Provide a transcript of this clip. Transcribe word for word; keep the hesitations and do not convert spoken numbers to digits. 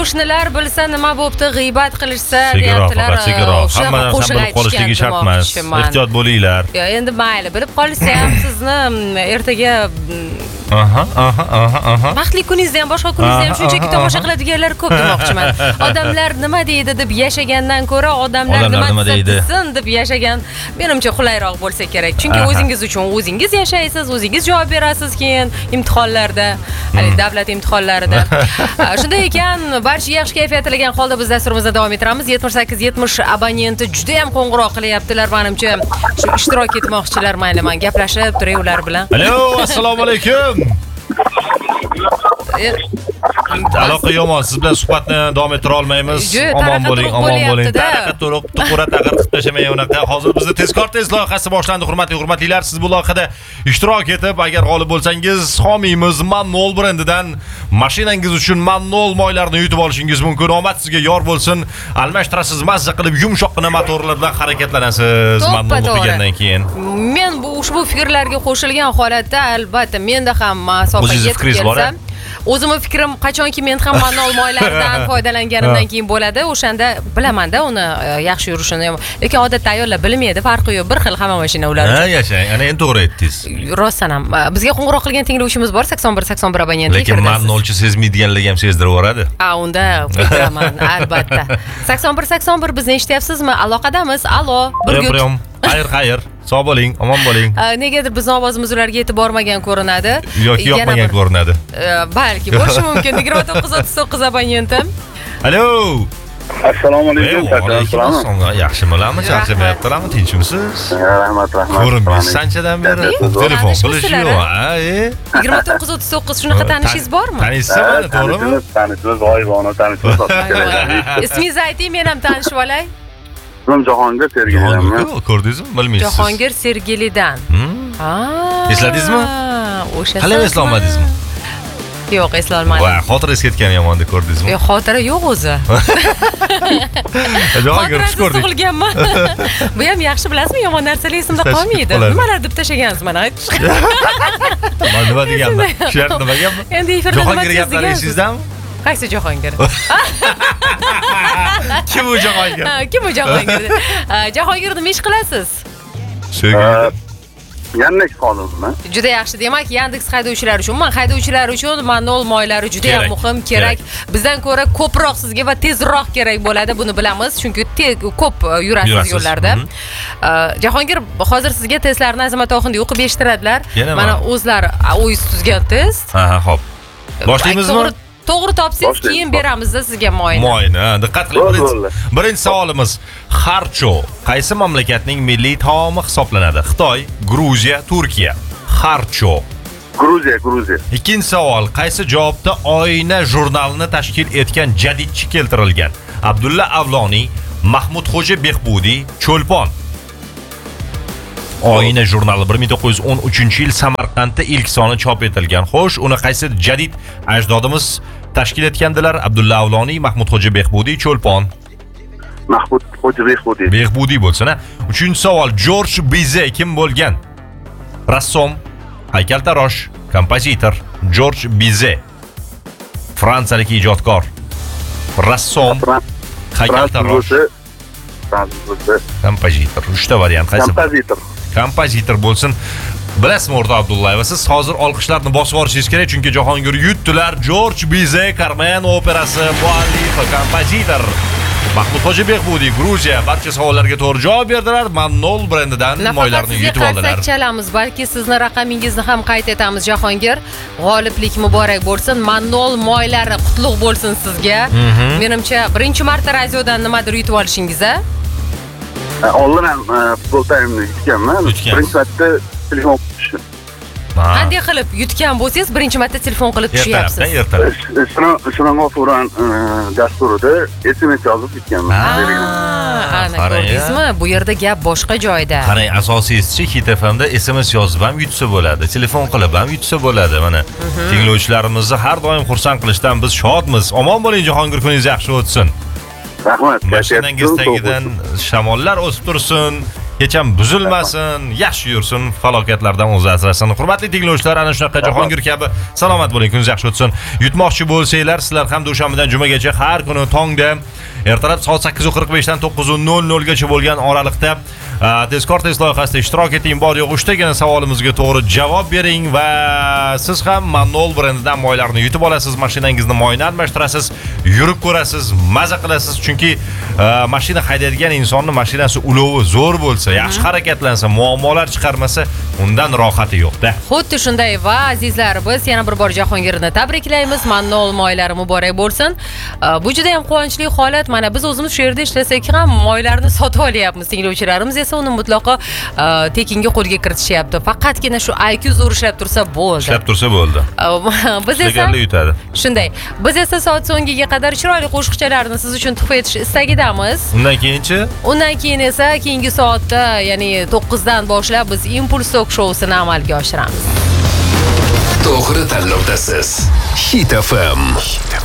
qo'shnilar bilsa nima bo'pti, g'iybat qilishsa deyaptilar. Hamma narsa bilib qolishligi shart emas. Ehtiyot bo'linglar. Yo, endi mayli, bilib qolsa ham sizni ertaga aha, aha, aha, aha. Baxtli kuningizni ham, boshqa kuningizni ham shunchaki tomosha qiladiganlar ko'p demoqchiman. Odamlar nima deydi deb yashagandan ko'ra, odamlar nima deydi deb yashagan menimcha qulayroq bo'lsa kerak. Chunki o'zingiz uchun o'zingiz yashaysiz, o'zingiz javob berasiz keyin imtihonlarda, hali davlat imtihonlarida. Shunday ekan, barcha yaxshi kayfiyat tilagan holda biz dasturimizni davom ettiramiz. yetmish sakkiz yetmish abonenti juda ham qo'ng'iroq qilyaptilar, menimcha shu ishtirok etmoqchilar. Mayli, men gaplashib turay ular bilan. Alo, assalomu alaykum. Aloqa yomon, siz bilan suhbatni davom ettira olmaymiz. Omon bo'ling, omon bo'ling. Taraqa to'liq, tuqura taqir qitlashamay unaqa. Hozir bizning tezkor tez loyihasi boshlandi, hurmatli hurmatlilar. Siz bu loyihada ishtirok etib, agar g'olib bo'lsangiz, homiymiz Mannol brendidan mashinangiz uchun Mannol moylarini yutib olishingiz mumkin. Omad sizga yor bo'lsin. Almashtirasiz, mazza qilib yumshoqqina motorlar bilan harakatlanasiz Mannol o'qigandan keyin. Men bu ushbu fikrlarga qo'shilgan holatda albatta menda ham masofa yetib kelsam, o'zimning fikrim qachonki men ham Mannol moylaridan foydalanganimdan keyin bo'ladi, o'shanda bilamanda uni yaxshi yurishini. Lekin odatda ayollar bilmaydi, farqi yo'q, bir xil hamma mashina ular uchun. Ha, yashang, ana endi to'g'ri aytdingiz. Rostdan ham bizga qo'ng'iroq qilgan tinglovchimiz bor, sakson bir sakson bir abonentlik. Lekin Mannolchi sezmaydiganligi ham sezdirib yuboradi. Ha, unda fikiraman, albatta. sakson bir sakson bir bizni eshityapsizmi? Aloqadamiz. Alo, bir kun. Xayr, xayr. Sog' bo'ling, omon bo'ling. Negadir bizning ovozimiz ularga yetib bormagan ko'rinadi. Yoki yoqmagan ko'rinadi. Balki bo'lishi mumkin. yigirma to'qqiz o'ttiz to'qqiz abonentim. Alo. Assalomu alaykum. Assalomu. Yaxshimilarmi? Charchamayaptilarmi? Tinchmisiz? Rahmat, rahmat. Ko'rinmaysiz anchadan beri. Telefon qilish yo'q, ha? yigirma to'qqiz o'ttiz to'qqiz shunaqa tanishingiz bormi? Tanisizmi, to'g'rimi? Tanishimiz, g'oyibona tanishimiz. Ismingizni ayting, men ham tanishib olay. Men Jahongir Sergelidanman. Ko'rdingizmi? Bilmaysiz. Jahongir Sergelidan. Ha. Esladingizmi? O'sha. Hali eslolmadingizmi? Yo'q, eslolmadim. Va, xotira es ketgan yomon deb ko'rdingizmi? Yo'q, xotira yo'q o'zi. Jahongir xush ko'rdik. Tug'ilganman. Bu ham yaxshi bilasizmi, yomon narsalar esimda qolmaydi. Nimalar deb tashagansiz mana aytish. Mana nima deganman? Shular nima gapmi? Endi efirda Jahongir gaplari esingizdanmi? Qaysi Jahongir? Kim u Jahongir? Kim u Jahongir? Jahongir nima ish qilasiz? Sevgili. Yandex xodimiman. Juda yaxshi. Demak, Yandex haydovchilar uchun, men haydovchilar uchun Mannol moylari juda ham muhim, kerak. Bizdan ko'ra ko'proq sizga va tezroq kerak bo'ladi, buni bilamiz, chunki ko'p yurasiz yo'llarda. Jahongir, hozir sizga testlarni Azamat Oxundiy o'qib eshittiradilar. Mana o'zlari o'yis tuzgan test. Ha, xo'p. Boshlaymizmi? To'g'ri topsangiz, keyin beramizda sizga moyni. Moyni, diqqat qiling. Birinchi savolimiz: Xarcho qaysi mamlakatning milliy taomi hisoblanadi? Xitoy, Gruziya, Turkiya. Xarcho. Gruziya, Gruziya. Ikkinchi savol: qaysi javobda Oyna jurnalini tashkil etgan jadidchi keltirilgan? Abdulla Avloniy, Mahmudxo'ja Behbudiy, Cho'lpon. Oyna jurnali bir ming to'qqiz yuz o'n uchinchi yil Samarqandda ilk soni chop etilgan. Xo'sh, uni qaysi jadid ajdodimiz tashkil etgandilar? Abdulla Avloniy, Mahmudxo'ja Behbudiy, Cho'lpon. Mahmudxo'ja Behbudiy. Behbudiy bo'lsa-na. Uchinchi savol: Jorj Bize kim bo'lgan? Rassom, haykaltarosh, kompozitor. Jorj Bize. Fransiyalik ijodkor. Rassom, haykaltarosh, kompozitor. Uchta variant qaysi? Kompozitor. Kompozitor bo'lsin. Bilasizmi o'rta Abdullayeva, siz hozir olqishlarni bosib olishingiz kerak, chunki Jahongir yutdilar. Jorj Bize Carmen operasi muallifi, kompozitor. Mahmudxo'ja Behbudiy, Gruziya. Barcha savollarga to'g'ri javob berdilar. Mannol brendidan moylarni yutib oldilar. Nafaqat chalamiz, balki sizni raqamingizni ham qayd etamiz Jahongir. G'oliblik muborak bo'lsin. Mannol moylari qutlug' bo'lsin sizga. Menimcha birinchi marta radiodan nimadir yutib olishingiz, a? Oldin ham futbol taymini yutganman. Birinchi marta telefon tushdi. Qanday qilib yutgan bo'lsangiz, birinchi marta telefon qilib tushyapsiz? Ertalab, ertalab. Sinov G'ofuran dasturida S M S yozib yutganman. Ana ko'rdingizmi? Bu yerda gap boshqa joyda. Qarang, asosiysi Hit F M da S M S yozib ham yutsa bo'ladi, telefon qilib ham yutsa bo'ladi. Mana tinglovchilarimizni har doim xursand qilishdan biz shodmiz. Omon bo'ling, Jahongir, kuningiz yaxshi o'tsin. Rahmat. Mashinangiz tagidan shamollar o'sib tursin. hech ham buzilmasin, yaxshi yursin, falokatlardan o'zi asrasin. Hurmatli tinglovchilar, ana shunaqa Jahongir kabi salomat bo'ling, kuningiz yaxshi o'tsin. Yutmoqchi bo'lsanglar, sizlar ham dushanbadan jumaga har kuni tongda ertalab soat sakkiz qirq besh dan to'qqiz nol nol gacha bo'lgan oralikda tezkor test loyihasida ishtirok eting. Bor yo'q uchtagina savolimizga to'g'ri javob bering va siz ham Manol brendidan moylarni yutib olasiz. Mashinangizni moyni almashtirasiz, yurib ko'rasiz, maza qilasiz. Chunki mashina haydaydigan insonning mashinasi ulovi zo'r bo'lsa, yaxshi harakatlansa, muammolar chiqarmasa, undan rohati yo'q-da. Xuddi shunday va azizlar, biz yana bir bor Jahongirni tabriklaymiz. Manol moylari muborak bo'lsin. Bu juda ham quvonchli holat. Mana biz o'zimiz shu yerda ishlasak ham moylarni sotib olyapmiz. Tinglovchilarimiz esa uni mutlaqo tekinga qo'lga kiritishyapti. Faqatgina shu I Q zo'r ishlab tursa bo'ldi. Ishlab tursa bo'ldi. Biz esa yutadi. Shunday. Biz esa soat so'ngiga qadar chiroyli qo'shiqchalarni siz uchun tuhfa etish istagidamiz. Undan keyinchi? Undan keyin esa keyingi soatda, ya'ni to'qqiz dan boshlab biz Impuls Talk showsini amalga oshiramiz. To'g'ri tanlovdasiz. Hit F M.